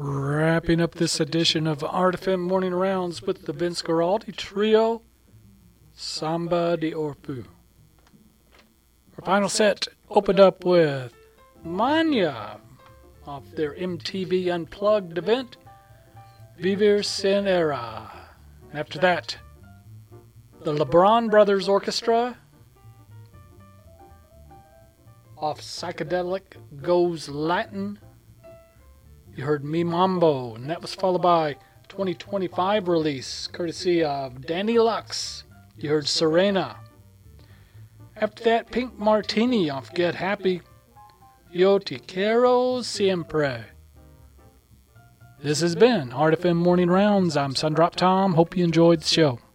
Wrapping up this edition of Art FM Morning Rounds with the Vince Guaraldi Trio, Samba de Orpu. Our final set opened up with Manya off their MTV Unplugged event, Vivir Sin Era. And after that, the LeBron Brothers Orchestra off Psychedelic Goes Latin. You heard Me Mambo, and that was followed by 2025 release, courtesy of Danny Lux. You heard Serena. After that, Pink Martini off Get Happy, Yo Te Quiero Siempre. This has been Art FM Morning Rounds. I'm Sundrop Tom. Hope you enjoyed the show.